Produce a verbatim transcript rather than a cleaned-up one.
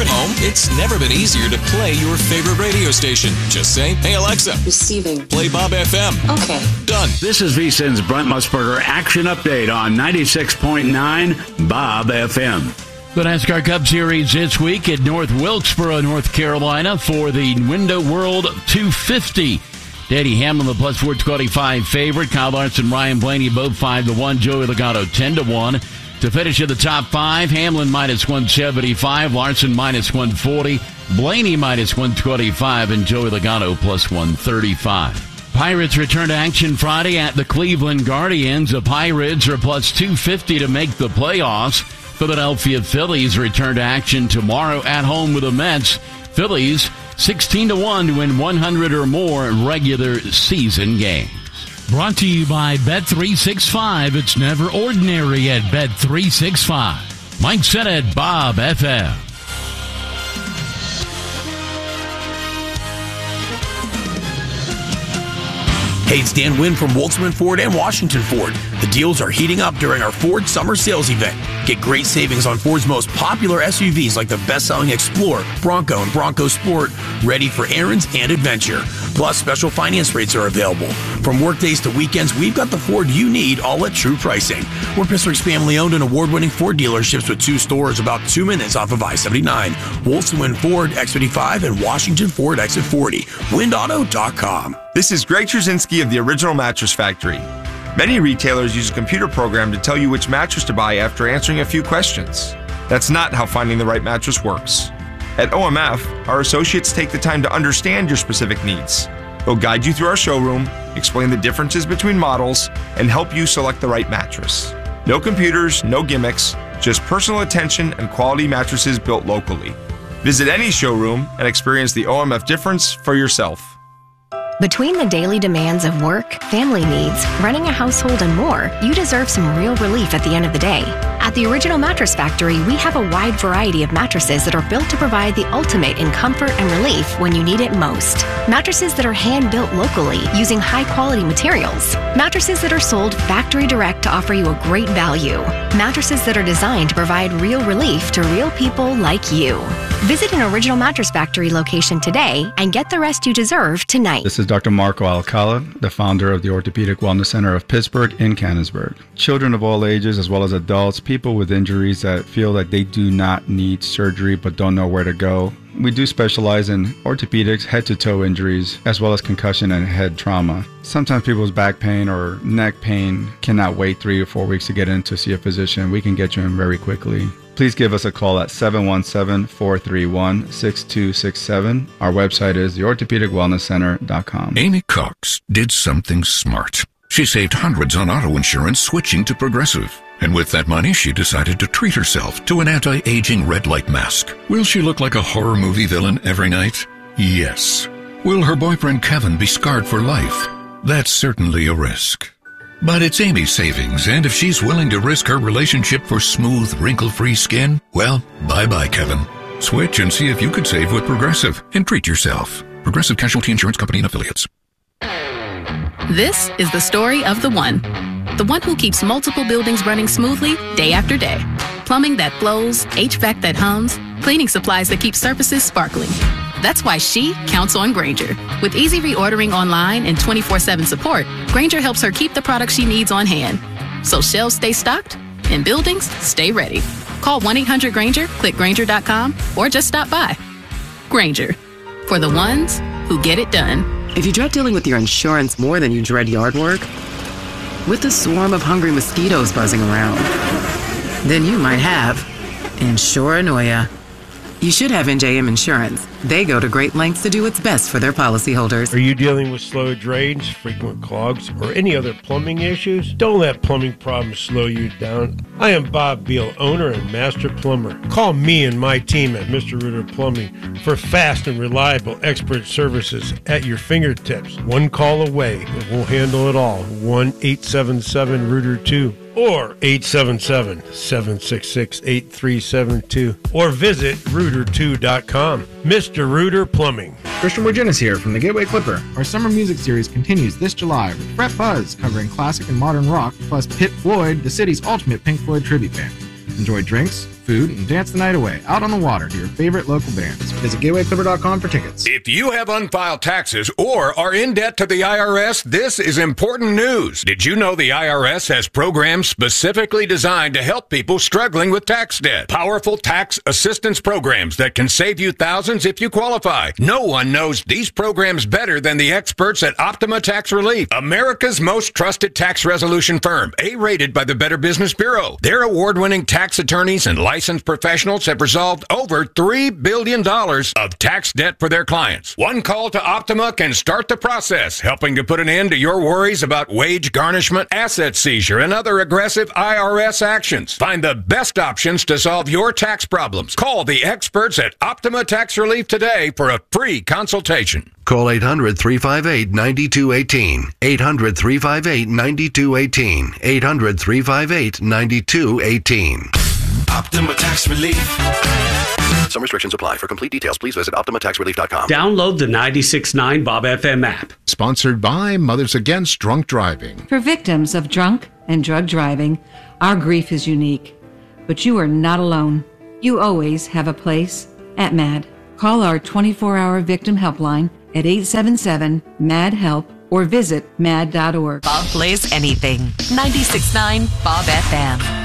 at home, it's never been easier to play your favorite radio station. Just say, hey, Alexa. Receiving. Play Bob F M. Okay. Done. This is V S I N's Brent Musburger Action Update on ninety-six point nine Bob F M. The NASCAR Cup Series this week at North Wilkesboro, North Carolina for the Window World two fifty. Danny Hamlin, the plus four twenty-five favorite. Kyle Larson, Ryan Blaney, both five to one. Joey Logano, ten to one. To finish in the top five, Hamlin minus one seventy-five, Larson minus one forty, Blaney minus one twenty-five, and Joey Logano plus one thirty-five. Pirates return to action Friday at the Cleveland Guardians. The Pirates are plus two fifty to make the playoffs. Philadelphia Phillies return to action tomorrow at home with the Mets. Phillies sixteen to one to win one hundred or more regular season games. Brought to you by Bet three sixty-five. It's never ordinary at Bet three sixty-five. Mike Sennett, Bob F M. Hey, it's Dan Wynn from Woltzman Ford and Washington Ford. The deals are heating up during our Ford Summer Sales Event. Get great savings on Ford's most popular S U Vs like the best-selling Explorer, Bronco, and Bronco Sport, ready for errands and adventure. Plus, special finance rates are available. From workdays to weekends, we've got the Ford you need, all at true pricing. We're Pittsburgh's family-owned and award-winning Ford dealerships with two stores about two minutes off of I seventy-nine. Woltzman Ford, X fifty-five, and Washington Ford, Exit forty. wind auto dot com. This is Greg Trzynski of the Original Mattress Factory. Many retailers use a computer program to tell you which mattress to buy after answering a few questions. That's not how finding the right mattress works. At O M F, our associates take the time to understand your specific needs. They'll guide you through our showroom, explain the differences between models, and help you select the right mattress. No computers, no gimmicks, just personal attention and quality mattresses built locally. Visit any showroom and experience the O M F difference for yourself. Between the daily demands of work, family needs, running a household, and more, you deserve some real relief at the end of the day. At the Original Mattress Factory, we have a wide variety of mattresses that are built to provide the ultimate in comfort and relief when you need it most. Mattresses that are hand-built locally using high-quality materials. Mattresses that are sold factory direct to offer you a great value. Mattresses that are designed to provide real relief to real people like you. Visit an Original Mattress Factory location today and get the rest you deserve tonight. This is Doctor Marco Alcala, the founder of the Orthopedic Wellness Center of Pittsburgh in Canonsburg. Children of all ages, as well as adults, people with injuries that feel that they do not need surgery but don't know where to go. We do specialize in orthopedics, head-to-toe injuries, as well as concussion and head trauma. Sometimes people's back pain or neck pain cannot wait three or four weeks to get in to see a physician. We can get you in very quickly. Please give us a call at seven one seven, four three one, six two six seven. Our website is the orthopedic wellness center dot com. Amy Cox did something smart. She saved hundreds on auto insurance switching to Progressive. And with that money, she decided to treat herself to an anti-aging red light mask. Will she look like a horror movie villain every night? Yes. Will her boyfriend Kevin be scarred for life? That's certainly a risk. But it's Amy's savings, and if she's willing to risk her relationship for smooth, wrinkle-free skin, well, bye-bye, Kevin. Switch and see if you could save with Progressive and treat yourself. Progressive Casualty Insurance Company and Affiliates. This is the story of the one. The one who keeps multiple buildings running smoothly day after day. Plumbing that flows, H V A C that hums, cleaning supplies that keep surfaces sparkling. That's why she counts on Grainger. With easy reordering online and twenty-four seven support, Grainger helps her keep the products she needs on hand. So shelves stay stocked and buildings stay ready. Call one eight hundred Grainger, click Grainger dot com, or just stop by. Grainger, for the ones who get it done. If you dread dealing with your insurance more than you dread yard work, with a swarm of hungry mosquitoes buzzing around, then you might have Insuranoia. You should have N J M Insurance. They go to great lengths to do what's best for their policyholders. Are you dealing with slow drains, frequent clogs, or any other plumbing issues? Don't let plumbing problems slow you down. I am Bob Beal, owner and master plumber. Call me and my team at Mister Rooter Plumbing for fast and reliable expert services at your fingertips. One call away, and we'll handle it all. one eight seven seven Rooter two or eight seven seven, seven six six, eight three seven two or visit rooter two dot com. Mister Rooter Plumbing. Christian Morginis here from the Gateway Clipper. Our summer music series continues this July with Fret Buzz covering classic and modern rock, plus Pit Floyd, the city's ultimate Pink Floyd tribute band. Enjoy drinks, food, food, and dance the night away out on the water to your favorite local bands. Visit gateway clipper dot com for tickets. If you have unfiled taxes or are in debt to the I R S, this is important news. Did you know the I R S has programs specifically designed to help people struggling with tax debt? Powerful tax assistance programs that can save you thousands if you qualify. No one knows these programs better than the experts at Optima Tax Relief, America's most trusted tax resolution firm, A-rated by the Better Business Bureau. Their award-winning tax attorneys and licensed professionals have resolved over three billion dollars of tax debt for their clients. One call to Optima can start the process, helping to put an end to your worries about wage garnishment, asset seizure, and other aggressive I R S actions. Find the best options to solve your tax problems. Call the experts at Optima Tax Relief today for a free consultation. Call eight hundred, three five eight, nine two one eight. eight hundred, three five eight, nine two one eight. eight hundred, three five eight, nine two one eight. Optima Tax Relief. Some restrictions apply. For complete details, please visit optima tax relief dot com. Download the ninety-six point nine Bob F M app. Sponsored by Mothers Against Drunk Driving. For victims of drunk and drug driving, our grief is unique. But you are not alone. You always have a place at MAD. Call our twenty-four hour victim helpline at eight seven seven, M A D, HELP or visit mad dot org. Bob plays anything. ninety-six point nine Bob F M.